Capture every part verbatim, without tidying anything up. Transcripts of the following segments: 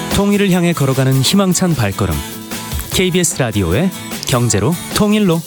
통일을 향해 걸어가는 희망찬 발걸음. 케이비에스 라디오의 경제로 통일로.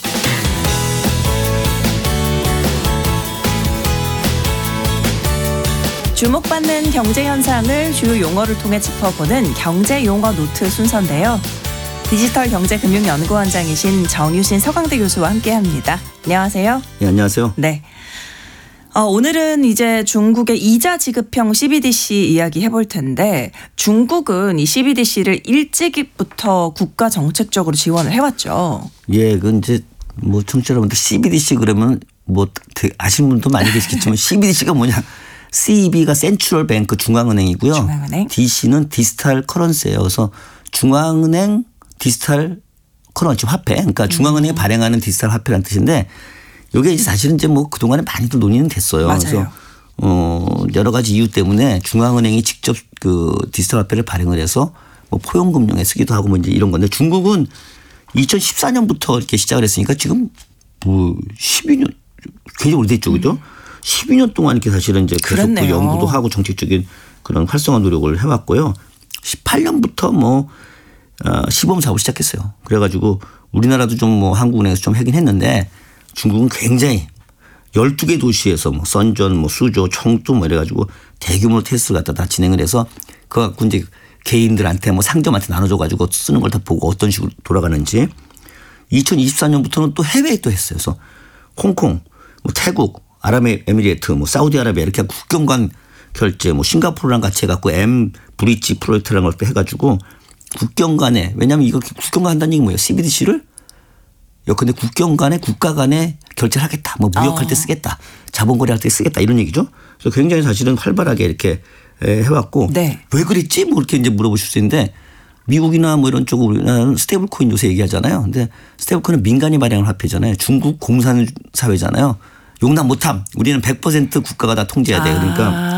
주목받는 경제 현상을 주요 용어를 통해 짚어보는 경제 용어 노트 순서인데요. 디지털 경제금융연구원장이신 정유신 서강대 교수와 함께합니다. 안녕하세요. 네, 안녕하세요. 네. 어, 오늘은 이제 중국의 이자 지급형 씨비디씨 이야기 해볼 텐데, 중국은 이 씨비디씨를 일찍부터 국가 정책적으로 지원을 해왔죠. 예, 그 이제 뭐 청취자 여러분들 씨비디씨 그러면 뭐 아시는 분도 많이 계시겠지만 씨비디씨가 뭐냐? 씨이비가 센트럴 뱅크 중앙은행이고요. 중앙은행. 디씨는 디지털 커런시예요. 그래서 중앙은행 디지털 커런시 화폐. 그러니까 중앙은행이 음. 발행하는 디지털 화폐라는 뜻인데, 이게 이제 사실은 이제 뭐 그동안에 많이들 논의는 됐어요. 맞아요. 그래서 어 여러 가지 이유 때문에 중앙은행이 직접 그 디지털 화폐를 발행을 해서 뭐 포용금융에 쓰기도 하고 뭐 이제 이런 건데, 중국은 이천십사 년부터 이렇게 시작을 했으니까 지금 뭐 십이 년 굉장히 오래됐죠, 그죠? 음. 십이 년 동안 이렇게 사실은 이제 계속 그 연구도 하고 정책적인 그런 활성화 노력을 해왔고요. 십팔 년부터 뭐 어, 시범 사업을 시작했어요. 그래가지고 우리나라도 좀 뭐 한국은행에서 좀 하긴 했는데, 중국은 굉장히 열두 개 도시에서 뭐 선전, 뭐 수조, 청두 뭐 이래가지고 대규모 테스트를 갖다 다 진행을 해서 그거 갖고 이제 개인들한테 뭐 상점한테 나눠줘가지고 쓰는 걸 다 보고 어떤 식으로 돌아가는지. 이천이십사 년부터는 또 해외에 또 했어요. 그래서 홍콩, 뭐 태국, 아랍에미리트, 뭐 사우디아라비아 이렇게 국경 간 결제, 뭐 싱가포르랑 같이 해갖고 M 브릿지 프로젝트라는 걸 또 해가지고 국경 간에, 왜냐하면 이거 국경 간 한다는 얘기 뭐예요? 씨비디씨를 근데 국경 간에 국가 간에 결제를 하겠다. 뭐 무역할 때 쓰겠다. 자본거래할 때 쓰겠다. 이런 얘기죠. 그래서 굉장히 사실은 활발하게 이렇게 해왔고. 네. 왜 그랬지? 뭐 이렇게 이제 물어보실 수 있는데, 미국이나 뭐 이런 쪽으로 우리나라는 스테이블 코인 요새 얘기하잖아요. 근데 스테이블 코인은 민간이 발행한 화폐잖아요. 중국 공산사회잖아요. 용납 못함. 우리는 백 퍼센트 국가가 다 통제해야 돼. 그러니까 아.